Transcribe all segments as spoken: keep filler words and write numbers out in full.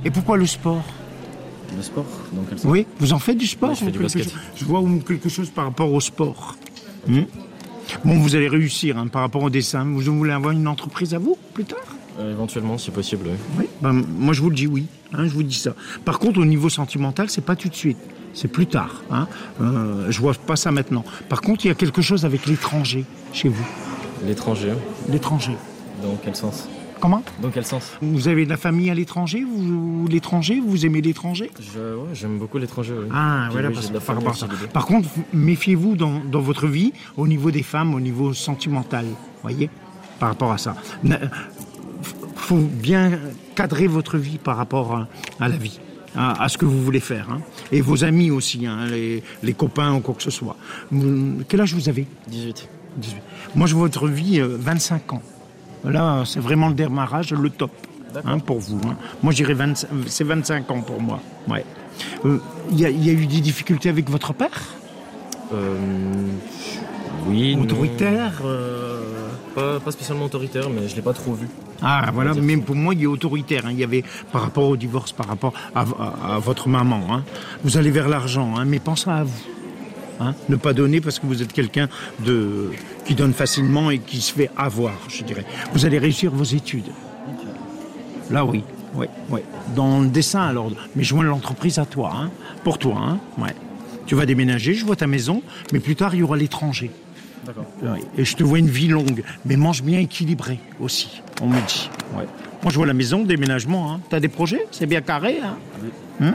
Et pourquoi le sport? Le sport, dans quel sens? Oui, vous en faites du sport? Oui, je fais du basket. Chose, je vois quelque chose par rapport au sport. Okay. Hmm bon, vous allez réussir hein, par rapport au dessin. Vous voulez avoir une entreprise à vous, plus tard? euh, Éventuellement, si possible, oui. Oui, ben, moi je vous le dis oui, hein, je vous dis ça. Par contre, au niveau sentimental, c'est pas tout de suite. C'est plus tard. Hein. Euh, je vois pas ça maintenant. Par contre, il y a quelque chose avec l'étranger chez vous. L'étranger? L'étranger. Dans quel sens? Comment? Dans quel sens? Vous avez de la famille à l'étranger? Vous, l'étranger? Vous aimez l'étranger? Je, ouais, j'aime beaucoup l'étranger, oui. Ah, Puis, voilà, oui, parce, de la par rapport à ça. aussi, Par contre, méfiez-vous dans, dans votre vie, au niveau des femmes, au niveau sentimental, voyez, par rapport à ça. Il faut bien cadrer votre vie par rapport à, à la vie. À, à ce que vous voulez faire. Hein. Et vos amis aussi, hein, les, les copains ou quoi que ce soit. Vous, quel âge vous avez? dix-huit. dix-huit. Moi, je vois votre vie, euh, vingt-cinq ans. Là, c'est vraiment le démarrage, le top hein, pour vous. Hein. Moi, je dirais vingt, c'est vingt-cinq ans pour moi. Ouais. Euh, y a, y a eu des difficultés avec votre père? euh, Oui. Autoritaire euh... pas, pas spécialement autoritaire, mais je ne l'ai pas trop vu. Ah, voilà, mais pour moi, il est autoritaire. Hein. Il y avait, par rapport au divorce, par rapport à, à, à votre maman. Hein. Vous allez vers l'argent, hein, mais pensez à vous. Hein. Ne pas donner parce que vous êtes quelqu'un de, qui donne facilement et qui se fait avoir, je dirais. Vous allez réussir vos études. Là, oui. Oui, oui. Dans le dessin, alors. Mais joins l'entreprise à toi, hein. Pour toi, hein. Ouais. Tu vas déménager, je vois ta maison, mais plus tard, il y aura l'étranger. D'accord. Oui. Et je te vois une vie longue, mais mange bien équilibré aussi, on me dit. Ouais. Moi, je vois la maison, déménagement. Hein. T'as des projets? C'est bien carré, hein? Oui. Hum?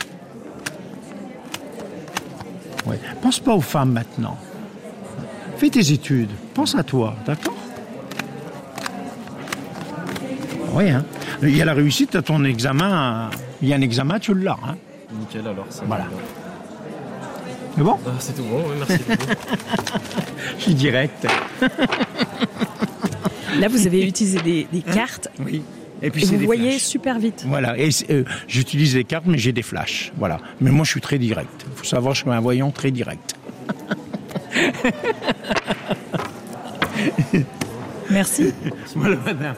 Ouais. Pense pas aux femmes maintenant. Fais tes études. Pense à toi, d'accord? Oui, hein. Il y a la réussite à ton examen. Il y a un examen, tu l'as, hein? Nickel, alors. Ça voilà. C'est bon? Ah, c'est tout bon, oui, merci. Je suis direct. Là, vous avez utilisé des, des cartes. Oui. Et puis et c'est vous des voyez flashs. Super vite. Voilà. Et euh, j'utilise des cartes, mais j'ai des flashs. Voilà. Mais moi, je suis très direct. Il faut savoir, je suis un voyant très direct. Merci. Voilà, madame.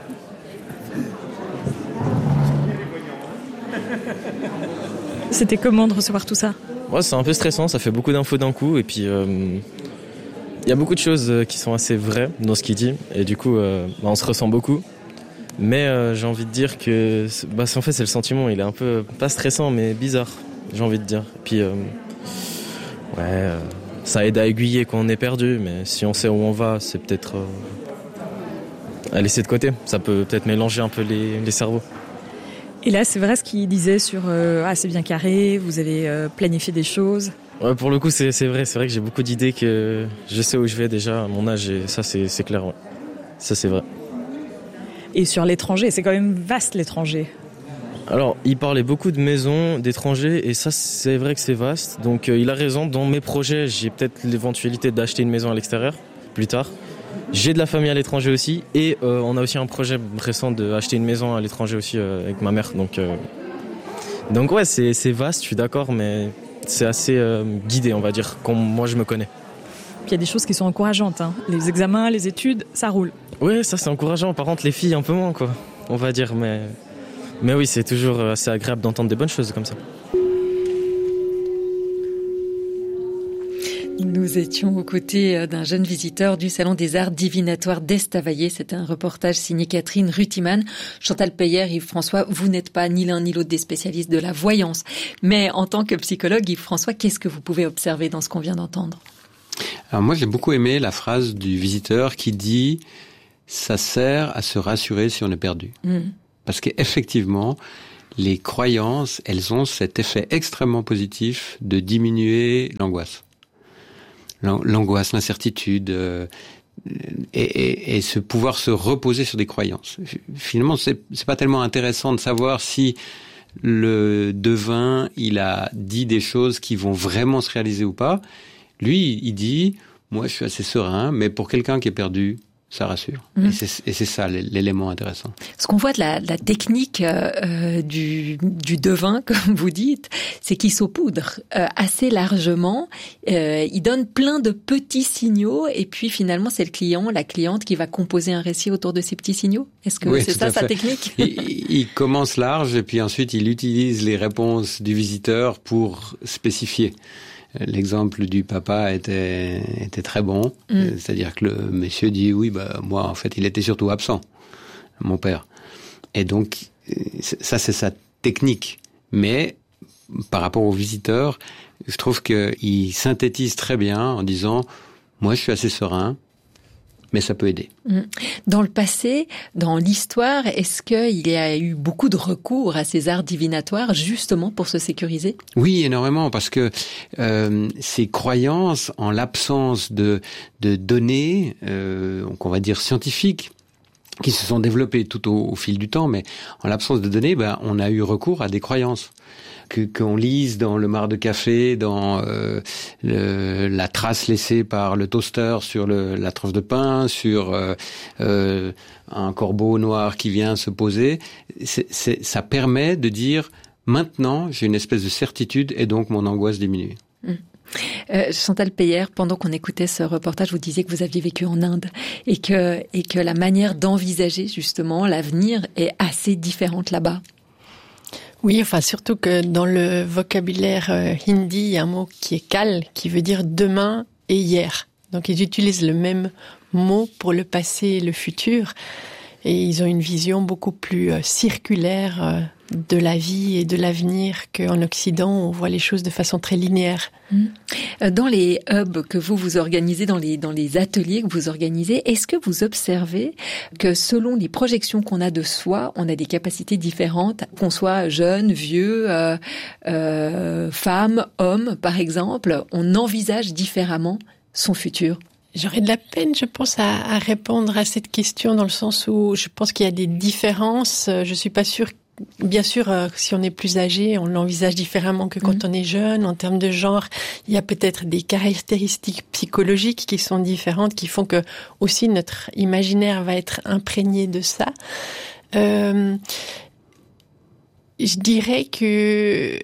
C'était comment de recevoir tout ça? Ouais, c'est un peu stressant, ça fait beaucoup d'infos d'un coup. Et puis, il euh, y a beaucoup de choses qui sont assez vraies dans ce qu'il dit. Et du coup, euh, bah, on se ressent beaucoup. Mais euh, j'ai envie de dire que bah, en fait, c'est le sentiment. Il est un peu, pas stressant, mais bizarre, j'ai envie de dire. Et puis, euh, ouais, euh, ça aide à aiguiller quand on est perdu. Mais si on sait où on va, c'est peut-être euh, à laisser de côté. Ça peut peut-être mélanger un peu les, les cerveaux. Et là, c'est vrai ce qu'il disait sur euh, « Ah, c'est bien carré, vous avez euh, planifié des choses ». Ouais, pour le coup, c'est, c'est vrai. C'est vrai que j'ai beaucoup d'idées, que je sais où je vais déjà à mon âge. Et ça, c'est, c'est clair, ouais. Ça, c'est vrai. Et sur l'étranger, c'est quand même vaste, l'étranger. Alors, il parlait beaucoup de maisons, d'étrangers, et ça, c'est vrai que c'est vaste. Donc, euh, il a raison. Dans mes projets, j'ai peut-être l'éventualité d'acheter une maison à l'extérieur, plus tard. J'ai de la famille à l'étranger aussi, et euh, on a aussi un projet récent d'acheter une maison à l'étranger aussi euh, avec ma mère. Donc, euh, donc ouais, c'est, c'est vaste, je suis d'accord, mais c'est assez euh, guidé, on va dire, comme moi je me connais. Puis il y a des choses qui sont encourageantes, hein. Les examens, les études, ça roule. Oui, ça c'est encourageant. Par contre, les filles, un peu moins, quoi, on va dire. Mais, mais oui, c'est toujours assez agréable d'entendre des bonnes choses comme ça. Nous étions aux côtés d'un jeune visiteur du Salon des Arts divinatoires d'Estavayer. C'était un reportage signé Catherine Rutiman. Chantal Peyer, Yves-François, vous n'êtes pas ni l'un ni l'autre des spécialistes de la voyance. Mais en tant que psychologue, Yves-François, qu'est-ce que vous pouvez observer dans ce qu'on vient d'entendre? Alors moi, j'ai beaucoup aimé la phrase du visiteur qui dit « ça sert à se rassurer si on est perdu mmh. ». Parce qu'effectivement, les croyances, elles ont cet effet extrêmement positif de diminuer l'angoisse. L'angoisse, l'incertitude, euh, et, et, et se pouvoir se reposer sur des croyances. Finalement, c'est, c'est pas tellement intéressant de savoir si le devin, il a dit des choses qui vont vraiment se réaliser ou pas. Lui, il dit, moi, je suis assez serein, mais pour quelqu'un qui est perdu, ça rassure. Mmh. Et, c'est, et c'est ça l'élément intéressant. Ce qu'on voit de la, de la technique euh, du, du devin, comme vous dites, c'est qu'il saupoudre euh, assez largement. Euh, il donne plein de petits signaux et puis finalement c'est le client, la cliente qui va composer un récit autour de ces petits signaux. Est-ce que oui, c'est ça sa technique? il, il commence large et puis ensuite il utilise les réponses du visiteur pour spécifier. L'exemple du papa était, était très bon. Mm. C'est-à-dire que le monsieur dit, oui, bah, moi, en fait, il était surtout absent, mon père. Et donc, ça, c'est sa technique. Mais, par rapport aux visiteurs, je trouve qu'il synthétise très bien en disant, moi, je suis assez serein, mais ça peut aider. Dans le passé, dans l'histoire, est-ce qu'il y a eu beaucoup de recours à ces arts divinatoires justement pour se sécuriser? Oui, énormément, parce que euh, ces croyances, en l'absence de, de données, euh, on va dire scientifiques, qui se sont développées tout au, au fil du temps, mais en l'absence de données, ben, on a eu recours à des croyances. Que, qu'on lise dans le marc de café, dans euh, le, la trace laissée par le toaster sur le, la tranche de pain, sur euh, euh, un corbeau noir qui vient se poser, c'est, c'est, ça permet de dire maintenant j'ai une espèce de certitude et donc mon angoisse diminue. Mmh. Euh, Chantal Peyer, pendant qu'on écoutait ce reportage, vous disiez que vous aviez vécu en Inde et que, et que la manière d'envisager justement l'avenir est assez différente là-bas. Oui, enfin surtout que dans le vocabulaire euh, hindi, il y a un mot qui est kal, qui veut dire demain et hier. Donc ils utilisent le même mot pour le passé et le futur. Et ils ont une vision beaucoup plus euh, circulaire euh, de la vie et de l'avenir qu'en Occident, on voit les choses de façon très linéaire. Mmh. Dans les hubs que vous vous organisez, dans les dans les ateliers que vous organisez, est-ce que vous observez que selon les projections qu'on a de soi, on a des capacités différentes, qu'on soit jeune, vieux, euh, euh, femme, homme, par exemple, on envisage différemment son futur? J'aurais de la peine, je pense, à, à répondre à cette question dans le sens où je pense qu'il y a des différences. Je suis pas sûre. Bien sûr, euh, si on est plus âgé, on l'envisage différemment que quand mmh. on est jeune. En termes de genre, il y a peut-être des caractéristiques psychologiques qui sont différentes, qui font que aussi notre imaginaire va être imprégné de ça. Euh, je dirais que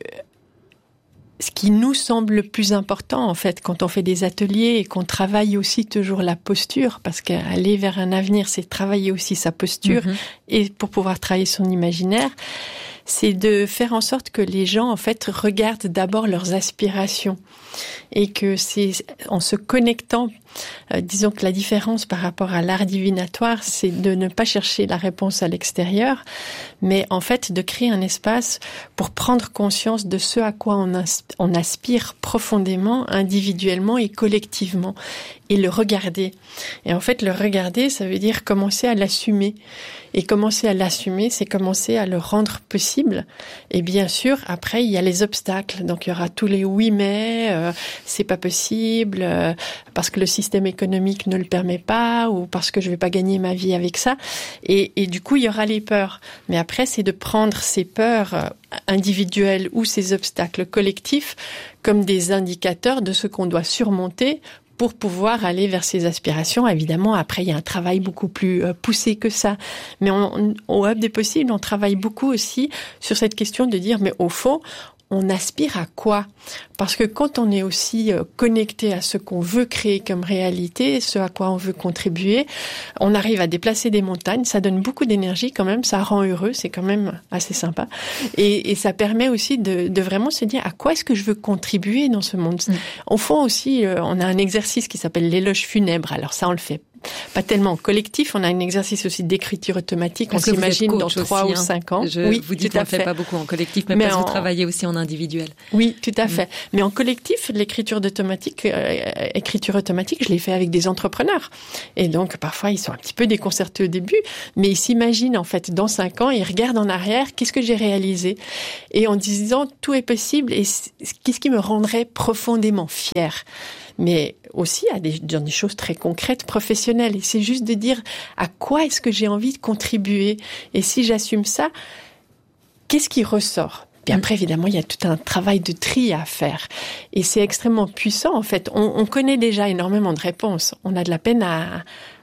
ce qui nous semble le plus important, en fait, quand on fait des ateliers et qu'on travaille aussi toujours la posture, parce qu'aller vers un avenir, c'est travailler aussi sa posture, mmh. et pour pouvoir travailler son imaginaire, c'est de faire en sorte que les gens, en fait, regardent d'abord leurs aspirations. Et que c'est en se connectant, euh, disons que la différence par rapport à l'art divinatoire, c'est de ne pas chercher la réponse à l'extérieur, mais en fait de créer un espace pour prendre conscience de ce à quoi on, ins- on aspire profondément, individuellement et collectivement, et le regarder. Et en fait, le regarder, ça veut dire commencer à l'assumer. Et commencer à l'assumer, c'est commencer à le rendre possible. Et bien sûr, après, il y a les obstacles. Donc, il y aura tous les oui mais, euh, c'est pas possible, euh, parce que le système économique ne le permet pas, ou parce que je vais pas gagner ma vie avec ça. Et, et du coup, il y aura les peurs. Mais après, c'est de prendre ces peurs individuelles ou ces obstacles collectifs comme des indicateurs de ce qu'on doit surmonter pour pouvoir aller vers ses aspirations. Évidemment, après, il y a un travail beaucoup plus euh, poussé que ça. Mais on, on, au Hub des possibles, on travaille beaucoup aussi sur cette question de dire, mais au fond, on aspire à quoi? Parce que quand on est aussi connecté à ce qu'on veut créer comme réalité, ce à quoi on veut contribuer, on arrive à déplacer des montagnes, ça donne beaucoup d'énergie quand même, ça rend heureux, c'est quand même assez sympa. Et, et ça permet aussi de, de vraiment se dire à quoi est-ce que je veux contribuer dans ce monde. Mmh. Au fond aussi, on a un exercice qui s'appelle l'éloge funèbre, alors ça on le fait pas tellement en collectif, on a un exercice aussi d'écriture automatique, parce on s'imagine dans trois ou cinq ans. Je, oui, vous dites qu'on ne fait pas beaucoup en collectif, mais, mais parce que en... vous travaillez aussi en individuel. Oui, tout à fait. Mmh. Mais en collectif, l'écriture automatique, euh, écriture automatique, je l'ai fait avec des entrepreneurs. Et donc, parfois, ils sont un petit peu déconcertés au début, mais ils s'imaginent, en fait, dans cinq ans, ils regardent en arrière, qu'est-ce que j'ai réalisé? Et en disant, tout est possible, et qu'est-ce qui me rendrait profondément fière? Mais aussi à des, dans des choses très concrètes, professionnelles. Et c'est juste de dire à quoi est-ce que j'ai envie de contribuer? Et si j'assume ça, qu'est-ce qui ressort? Puis après, évidemment, il y a tout un travail de tri à faire. Et c'est extrêmement puissant, en fait. On, on connaît déjà énormément de réponses. On a de la peine à,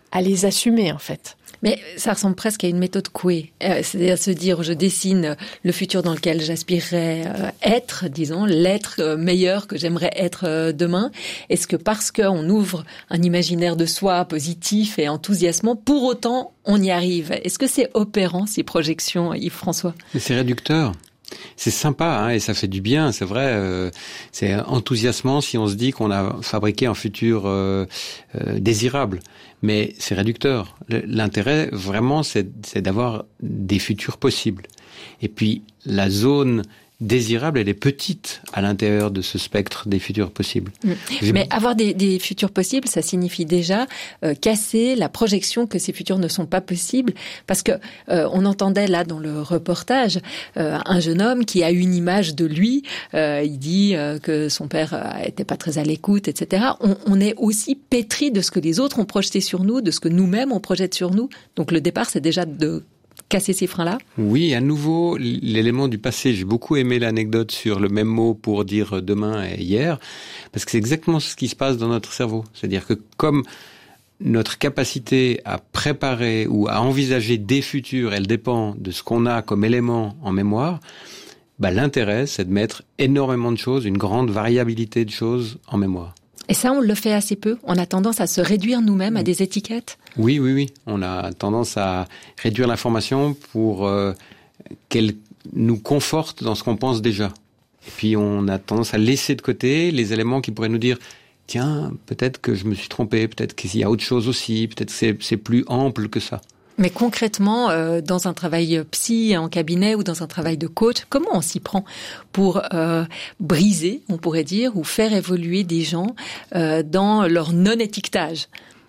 à les assumer en fait. Mais ça ressemble presque à une méthode Coué, euh, c'est-à-dire se dire je dessine le futur dans lequel j'aspirerais euh, être, disons, l'être euh, meilleur que j'aimerais être euh, demain. Est-ce que parce qu'on ouvre un imaginaire de soi positif et enthousiasmant, pour autant on y arrive? Est-ce que c'est opérant ces projections, Yves-François? Mais c'est réducteur. C'est sympa hein, et ça fait du bien, c'est vrai. Euh, c'est enthousiasmant si on se dit qu'on a fabriqué un futur euh, euh, désirable. Mais c'est réducteur. L'intérêt, vraiment, c'est, c'est d'avoir des futurs possibles. Et puis, la zone désirable, elle est petite à l'intérieur de ce spectre des futurs possibles. Mmh. Mais avoir des, des futurs possibles, ça signifie déjà euh, casser la projection que ces futurs ne sont pas possibles. Parce que euh, on entendait là dans le reportage euh, un jeune homme qui a une image de lui. Euh, il dit euh, que son père euh, était pas très à l'écoute, et cetera. On, on est aussi pétri de ce que les autres ont projeté sur nous, de ce que nous-mêmes on projette sur nous. Donc le départ, c'est déjà de casser ces freins-là? Oui, à nouveau, l'élément du passé. J'ai beaucoup aimé l'anecdote sur le même mot pour dire demain et hier, parce que c'est exactement ce qui se passe dans notre cerveau. C'est-à-dire que comme notre capacité à préparer ou à envisager des futurs, elle dépend de ce qu'on a comme élément en mémoire, bah, l'intérêt, c'est de mettre énormément de choses, une grande variabilité de choses en mémoire. Et ça, on le fait assez peu. On a tendance à se réduire nous-mêmes à des étiquettes. Oui, oui, oui. On a tendance à réduire l'information pour euh, qu'elle nous conforte dans ce qu'on pense déjà. Et puis, on a tendance à laisser de côté les éléments qui pourraient nous dire « Tiens, peut-être que je me suis trompé, peut-être qu'il y a autre chose aussi, peut-être que c'est, c'est plus ample que ça. » Mais concrètement, euh, dans un travail psy en cabinet ou dans un travail de coach, comment on s'y prend pour euh, briser, on pourrait dire, ou faire évoluer des gens euh, dans leur non-étiquetage?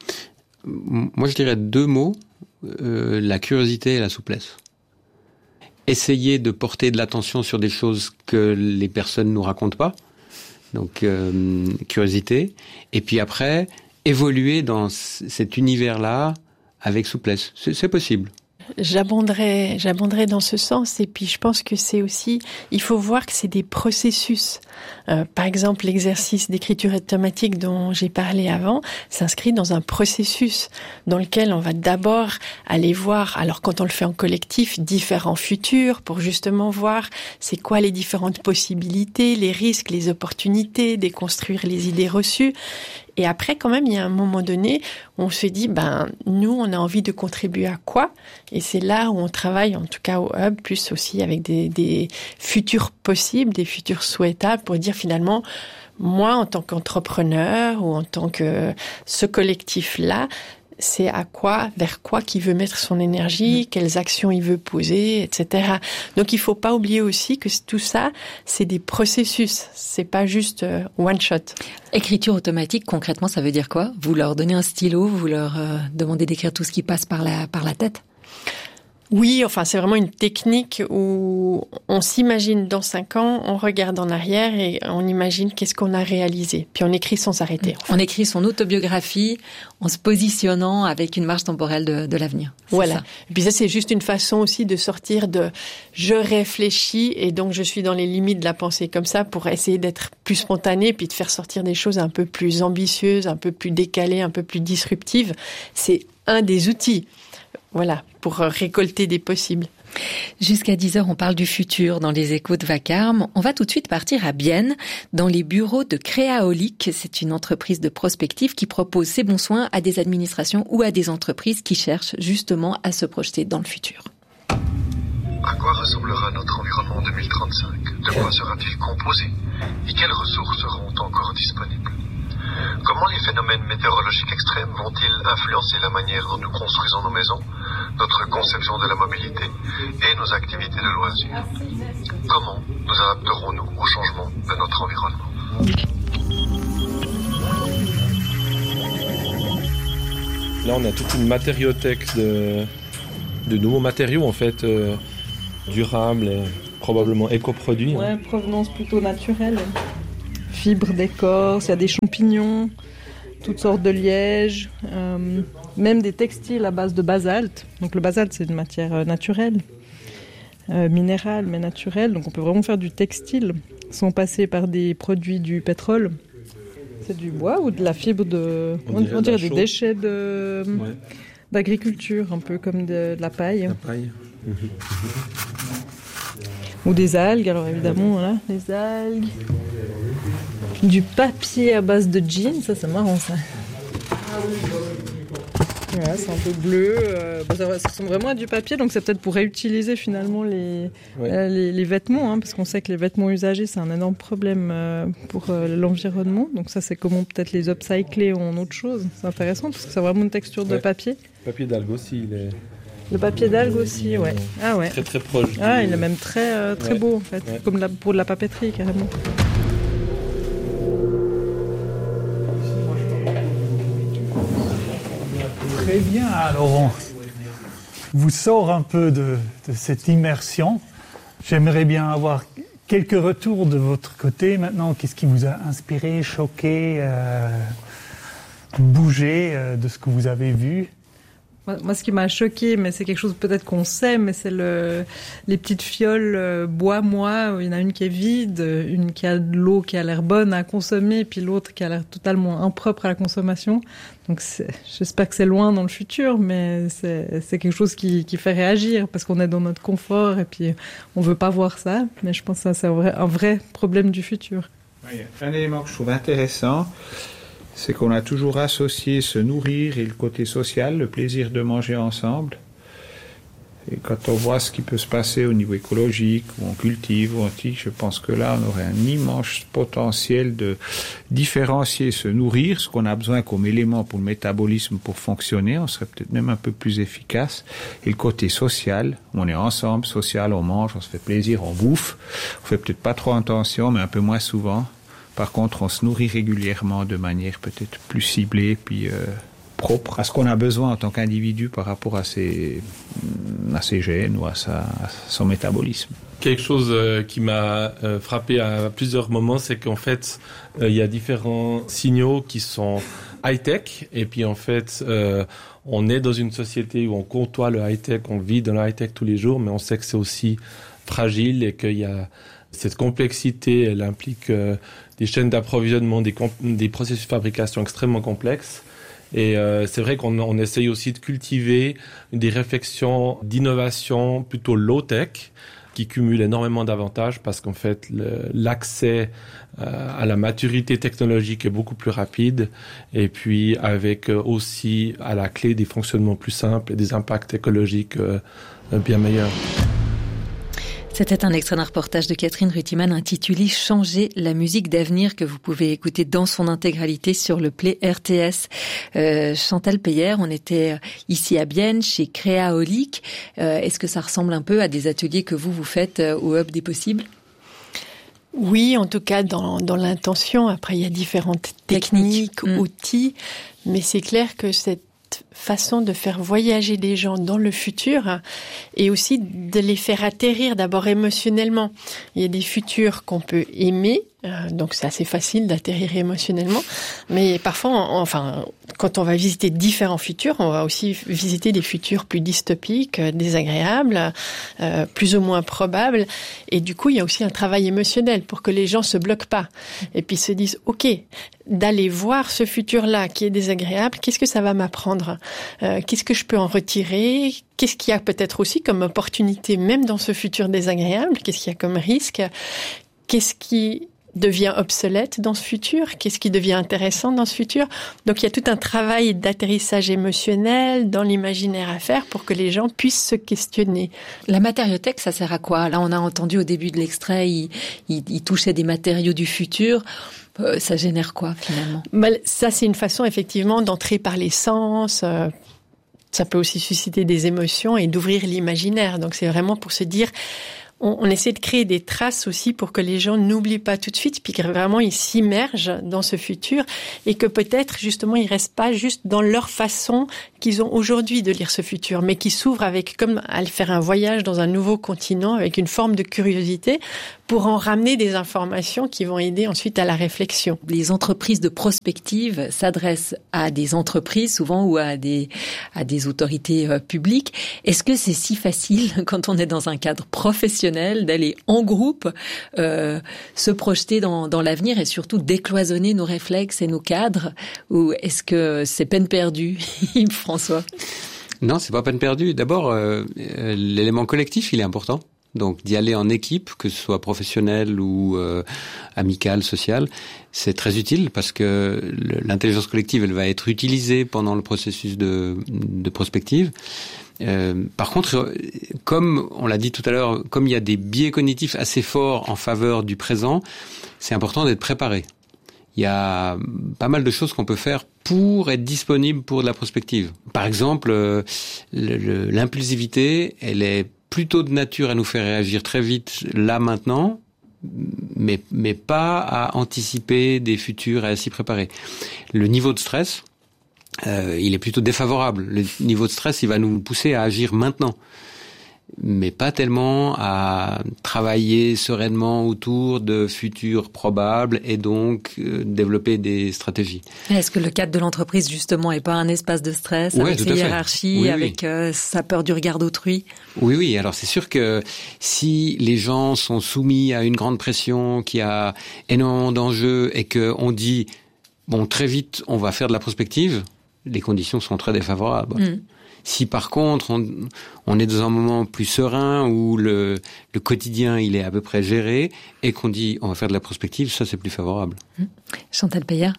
Moi, je dirais deux mots, euh, la curiosité et la souplesse. Essayer de porter de l'attention sur des choses que les personnes nous racontent pas, donc euh, curiosité, et puis après, évoluer dans c- cet univers-là avec souplesse. C'est, c'est possible. J'abonderais, j'abonderais dans ce sens. Et puis, je pense que c'est aussi, il faut voir que c'est des processus. Euh, par exemple, l'exercice d'écriture automatique dont j'ai parlé avant s'inscrit dans un processus dans lequel on va d'abord aller voir, alors quand on le fait en collectif, différents futurs pour justement voir c'est quoi les différentes possibilités, les risques, les opportunités, déconstruire les idées reçues. Et après, quand même, il y a un moment donné où on se dit, ben, nous, on a envie de contribuer à quoi? Et c'est là où on travaille, en tout cas au Hub, plus aussi avec des, des futurs possibles, des futurs souhaitables, pour dire finalement, moi, en tant qu'entrepreneur ou en tant que ce collectif-là, c'est à quoi, vers quoi qu'il veut mettre son énergie, quelles actions il veut poser, et cetera. Donc, il faut pas oublier aussi que tout ça, c'est des processus. C'est pas juste euh, one shot. Écriture automatique, concrètement, ça veut dire quoi? Vous leur donnez un stylo, vous leur euh, demandez d'écrire tout ce qui passe par la, par la tête? Oui, enfin, c'est vraiment une technique où on s'imagine dans cinq ans, on regarde en arrière et on imagine qu'est-ce qu'on a réalisé. Puis on écrit sans s'arrêter. On écrit son autobiographie en se positionnant avec une marge temporelle de, de l'avenir. C'est voilà. Ça. Et puis ça, c'est juste une façon aussi de sortir de « je réfléchis et donc je suis dans les limites de la pensée » comme ça pour essayer d'être plus spontané puis de faire sortir des choses un peu plus ambitieuses, un peu plus décalées, un peu plus disruptives. C'est un des outils. Voilà, pour récolter des possibles. Jusqu'à dix heures, on parle du futur dans les échos de Vacarme. On va tout de suite partir à Bienne, dans les bureaux de Créaolique. C'est une entreprise de prospective qui propose ses bons soins à des administrations ou à des entreprises qui cherchent justement à se projeter dans le futur. À quoi ressemblera notre environnement deux mille trente-cinq? De quoi sera-t-il composé? Et quelles ressources seront encore disponibles? Comment les phénomènes météorologiques extrêmes vont-ils influencer la manière dont nous construisons nos maisons, notre conception de la mobilité et nos activités de loisirs? Comment nous adapterons-nous au changement de notre environnement? Là, on a toute une matériothèque de, de nouveaux matériaux, en fait, euh, durables et probablement éco-produits. Ouais, hein. Provenance plutôt naturelle. Fibres d'écorce, il y a des champignons, toutes sortes de lièges, euh, même des textiles à base de basalte. Donc le basalte, c'est une matière naturelle, euh, minérale mais naturelle. Donc on peut vraiment faire du textile sans passer par des produits du pétrole. c'est du bois ou de la fibre de... On On, dirait on dirait de la des chaux. déchets de... Ouais. d'agriculture, un peu comme de, de la paille. La paille. Mmh. Ou des algues, alors évidemment, voilà, les algues. Du papier à base de jeans, ça c'est marrant ça. Voilà, c'est un peu bleu, euh, bah, ça, ça ressemble vraiment à du papier, donc c'est peut-être pour réutiliser finalement les, Ouais. euh, les, les vêtements, hein, parce qu'on sait que les vêtements usagés c'est un énorme problème euh, pour euh, l'environnement, donc ça c'est comment peut-être les upcycler en autre chose, c'est intéressant parce que c'est vraiment une texture de Ouais. papier. Le papier d'algue aussi, il est Le papier d'algue aussi, ouais. Ah ouais. très très proche. Ah, du- il est même très, euh, très Ouais. beau en fait, Ouais. comme la, pour de la papeterie carrément. Très bien, alors on vous sort un peu de, de cette immersion. J'aimerais bien avoir quelques retours de votre côté maintenant. Qu'est-ce qui vous a inspiré, choqué, euh, bougé euh, de ce que vous avez vu? Moi, moi, ce qui m'a choqué, mais c'est quelque chose peut-être qu'on sait, mais c'est le, les petites fioles euh, bois-moi. Il y en a une qui est vide, une qui a de l'eau qui a l'air bonne à consommer, puis l'autre qui a l'air totalement impropre à la consommation. Donc c'est, j'espère que c'est loin dans le futur, mais c'est, c'est quelque chose qui, qui fait réagir, parce qu'on est dans notre confort, et puis on veut pas voir ça. Mais je pense que ça, c'est un vrai, un vrai problème du futur. Oui, un élément que je trouve intéressant, c'est qu'on a toujours associé se nourrir et le côté social, le plaisir de manger ensemble. Et quand on voit ce qui peut se passer au niveau écologique, où on cultive, où on tique, je pense que là, on aurait un immense potentiel de différencier, se nourrir, ce qu'on a besoin comme élément pour le métabolisme, pour fonctionner. On serait peut-être même un peu plus efficace. Et le côté social, où on est ensemble, social, on mange, on se fait plaisir, on bouffe. On fait peut-être pas trop attention, mais un peu moins souvent. Par contre, on se nourrit régulièrement de manière peut-être plus ciblée, puis euh, propre à ce qu'on a besoin en tant qu'individu par rapport à ses, à ses gènes ou à, sa, à son métabolisme. Quelque chose euh, qui m'a euh, frappé à plusieurs moments, c'est qu'en fait, euh, il y a différents signaux qui sont high-tech, et puis en fait, euh, on est dans une société où on côtoie le high-tech, on vit dans le high-tech tous les jours, mais on sait que c'est aussi fragile et qu'il y a cette complexité, elle implique euh, des chaînes d'approvisionnement, des, comp- des processus de fabrication extrêmement complexes. Et euh, c'est vrai qu'on on essaye aussi de cultiver des réflexions d'innovation plutôt low-tech qui cumulent énormément d'avantages parce qu'en fait, le, l'accès euh, à la maturité technologique est beaucoup plus rapide et puis avec euh, aussi à la clé des fonctionnements plus simples et des impacts écologiques euh, bien meilleurs. C'était un extrait d'un reportage de Catherine Rutiman intitulé « Changer la musique d'avenir » que vous pouvez écouter dans son intégralité sur le Play R T S. Euh, Chantal Peyer, on était ici à Bienne chez Créaolique. Euh, est-ce que ça ressemble un peu à des ateliers que vous, vous faites au Hub des Possibles ? Oui, en tout cas dans, dans l'intention. Après, il y a différentes techniques, Technique. mmh. outils, mais c'est clair que cette façon de faire voyager les gens dans le futur et aussi de les faire atterrir d'abord émotionnellement. Il y a des futurs qu'on peut aimer, euh, donc c'est assez facile d'atterrir émotionnellement, mais parfois, on, enfin, quand on va visiter différents futurs, on va aussi visiter des futurs plus dystopiques, euh, désagréables, euh, plus ou moins probables, et du coup, il y a aussi un travail émotionnel pour que les gens se bloquent pas et puis se disent, ok, d'aller voir ce futur-là qui est désagréable, qu'est-ce que ça va m'apprendre ? Euh, qu'est-ce que je peux en retirer ? Qu'est-ce qu'il y a peut-être aussi comme opportunité même dans ce futur désagréable ? Qu'est-ce qu'il y a comme risque ? Qu'est-ce qui devient obsolète dans ce futur ? Qu'est-ce qui devient intéressant dans ce futur ? Donc il y a tout un travail d'atterrissage émotionnel dans l'imaginaire à faire pour que les gens puissent se questionner. La matériothèque, ça sert à quoi ? Là, on a entendu au début de l'extrait, il, il, il touchait des matériaux du futur. Euh, ça génère quoi finalement ? Ben, ça, c'est une façon effectivement d'entrer par les sens. Euh, ça peut aussi susciter des émotions et d'ouvrir l'imaginaire. Donc c'est vraiment pour se dire, on, on essaie de créer des traces aussi pour que les gens n'oublient pas tout de suite, puis que vraiment ils s'immergent dans ce futur et que peut-être justement ils restent pas juste dans leur façon qu'ils ont aujourd'hui de lire ce futur, mais qui s'ouvrent avec, comme à faire un voyage dans un nouveau continent avec une forme de curiosité pour en ramener des informations qui vont aider ensuite à la réflexion. Les entreprises de prospective s'adressent à des entreprises souvent ou à des, à des autorités euh, publiques. Est-ce que c'est si facile quand on est dans un cadre professionnel d'aller en groupe euh, se projeter dans, dans l'avenir et surtout décloisonner nos réflexes et nos cadres, ou est-ce que c'est peine perdue, Yves François? Non, c'est pas peine perdue. D'abord, euh, l'élément collectif, il est important. Donc d'y aller en équipe, que ce soit professionnel ou euh, amical, social, c'est très utile parce que le, l'intelligence collective, elle va être utilisée pendant le processus de, de prospective. Euh, par contre, comme on l'a dit tout à l'heure, comme il y a des biais cognitifs assez forts en faveur du présent, c'est important d'être préparé. Il y a pas mal de choses qu'on peut faire pour être disponible pour de la prospective. Par exemple, euh, le, le, l'impulsivité, elle est plutôt de nature à nous faire réagir très vite là maintenant, mais mais pas à anticiper des futurs et à s'y préparer. Le niveau de stress, euh, il est plutôt défavorable. Le niveau de stress, il va nous pousser à agir maintenant, mais pas tellement à travailler sereinement autour de futurs probables et donc euh, développer des stratégies. Est-ce que le cadre de l'entreprise, justement, est pas un espace de stress, ouais, avec ses hiérarchies, oui, avec oui. Euh, sa peur du regard d'autrui? Oui, oui. Alors c'est sûr que si les gens sont soumis à une grande pression, qui a énormément d'enjeux et que on dit bon très vite on va faire de la prospective, les conditions sont très défavorables. Mmh. Si par contre on, on est dans un moment plus serein où le, le quotidien il est à peu près géré et qu'on dit on va faire de la prospective, ça c'est plus favorable. Mmh. Chantal Payard.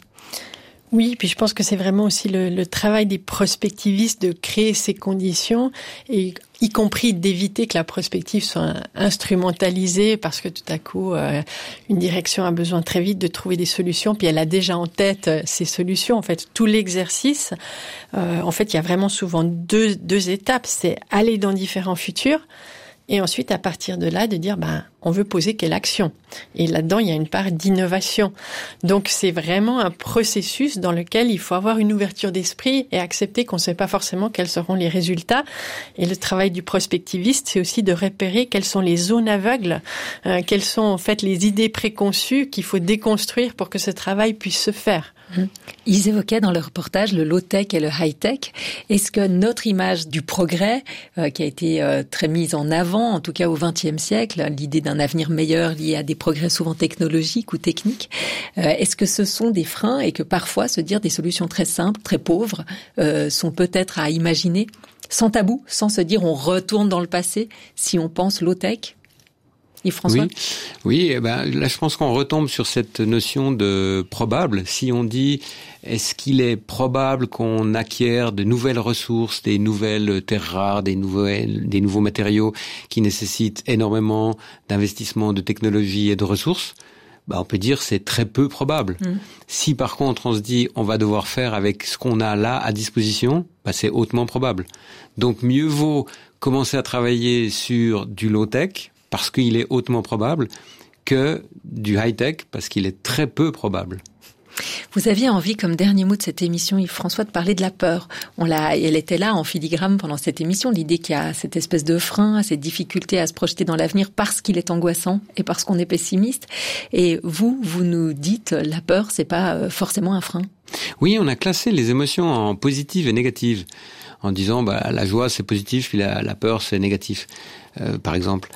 Oui, puis je pense que c'est vraiment aussi le, le travail des prospectivistes de créer ces conditions et y compris d'éviter que la prospective soit instrumentalisée parce que tout à coup, euh, une direction a besoin très vite de trouver des solutions, puis elle a déjà en tête euh, ces solutions. En fait, tout l'exercice, euh, en fait, il y a vraiment souvent deux, deux étapes. C'est aller dans différents futurs et ensuite, à partir de là, de dire, ben, on veut poser quelle action. Et là-dedans, il y a une part d'innovation. Donc, c'est vraiment un processus dans lequel il faut avoir une ouverture d'esprit et accepter qu'on ne sait pas forcément quels seront les résultats. Et le travail du prospectiviste, c'est aussi de repérer quelles sont les zones aveugles, euh, quelles sont en fait les idées préconçues qu'il faut déconstruire pour que ce travail puisse se faire. Mmh. Ils évoquaient dans le reportage le low-tech et le high-tech. Est-ce que notre image du progrès, euh, qui a été euh, très mise en avant, en tout cas au vingtième siècle, l'idée d'un avenir meilleur lié à des progrès souvent technologiques ou techniques, euh, est-ce que ce sont des freins et que parfois se dire des solutions très simples, très pauvres, euh, sont peut-être à imaginer sans tabou, sans se dire on retourne dans le passé si on pense low-tech? Yves François? Oui, oui eh ben, là je pense qu'on retombe sur cette notion de probable. Si on dit est-ce qu'il est probable qu'on acquiert de nouvelles ressources, des nouvelles terres rares, des, nouvelles, des nouveaux matériaux qui nécessitent énormément d'investissement, de technologie et de ressources, bah on peut dire c'est très peu probable. Mmh. Si par contre on se dit on va devoir faire avec ce qu'on a là à disposition, bah c'est hautement probable. Donc mieux vaut commencer à travailler sur du low-tech, parce qu'il est hautement probable, que du high-tech, parce qu'il est très peu probable. Vous aviez envie, comme dernier mot de cette émission, Yves-François, de parler de la peur. On l'a, elle était là en filigrane pendant cette émission, l'idée qu'il y a cette espèce de frein, cette difficulté à se projeter dans l'avenir parce qu'il est angoissant et parce qu'on est pessimiste. Et vous, vous nous dites, la peur, c'est pas forcément un frein. Oui, on a classé les émotions en positives et négatives, en disant bah la joie c'est positif, puis la, la peur c'est négatif. Euh, par exemple.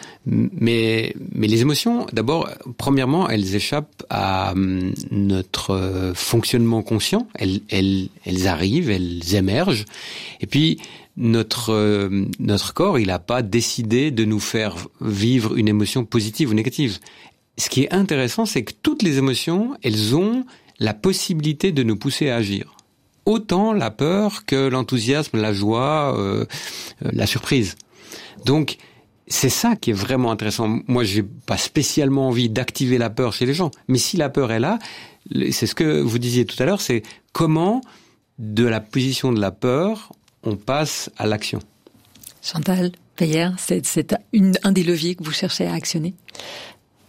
Mais, mais les émotions, d'abord, premièrement, elles échappent à hum, notre euh, fonctionnement conscient. Elles, elles, elles arrivent, elles émergent. Et puis, notre, euh, notre corps, il n'a pas décidé de nous faire vivre une émotion positive ou négative. Ce qui est intéressant, c'est que toutes les émotions, elles ont la possibilité de nous pousser à agir. Autant la peur que l'enthousiasme, la joie, euh, euh, la surprise. Donc, c'est ça qui est vraiment intéressant. Moi, j'ai pas spécialement envie d'activer la peur chez les gens, mais si la peur est là, c'est ce que vous disiez tout à l'heure, c'est comment, de la position de la peur, on passe à l'action. Chantal Payard, c'est, c'est une, un des leviers que vous cherchez à actionner?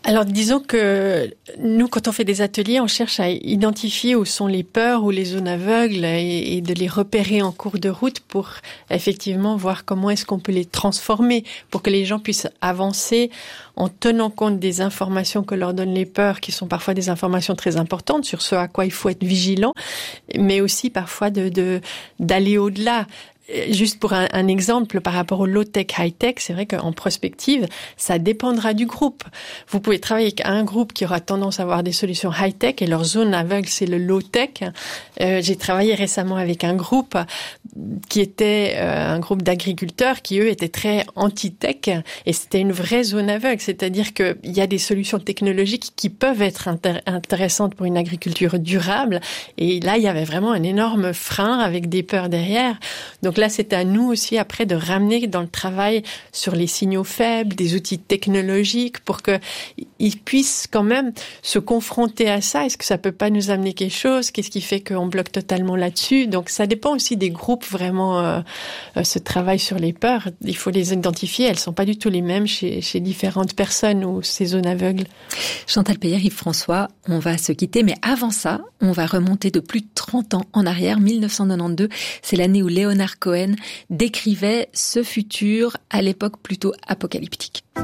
Alors, disons que nous, quand on fait des ateliers, on cherche à identifier où sont les peurs ou les zones aveugles et, et de les repérer en cours de route pour effectivement voir comment est-ce qu'on peut les transformer pour que les gens puissent avancer en tenant compte des informations que leur donnent les peurs, qui sont parfois des informations très importantes sur ce à quoi il faut être vigilant, mais aussi parfois de, de d'aller au-delà. Juste pour un, un exemple, par rapport au low-tech, high-tech, c'est vrai qu'en prospective, ça dépendra du groupe. Vous pouvez travailler avec un groupe qui aura tendance à avoir des solutions high-tech et leur zone aveugle, c'est le low-tech. Euh, j'ai travaillé récemment avec un groupe qui était euh, un groupe d'agriculteurs qui, eux, étaient très anti-tech et c'était une vraie zone aveugle. C'est-à-dire qu'il y a des solutions technologiques qui peuvent être intér- intéressantes pour une agriculture durable et là, il y avait vraiment un énorme frein avec des peurs derrière. Donc, Donc là, c'est à nous aussi après de ramener dans le travail sur les signaux faibles, des outils technologiques pour qu'ils puissent quand même se confronter à ça. Est-ce que ça peut pas nous amener quelque chose? Qu'est-ce qui fait qu'on bloque totalement là-dessus? Donc ça dépend aussi des groupes vraiment, euh, ce travail sur les peurs. Il faut les identifier. Elles sont pas du tout les mêmes chez, chez différentes personnes ou ces zones aveugles. Chantal Peyer, Yves-François, on va se quitter. Mais avant ça, on va remonter de plus de trente ans en arrière. dix-neuf cent quatre-vingt-douze, c'est l'année où Leonard Cohen décrivait ce futur à l'époque plutôt apocalyptique.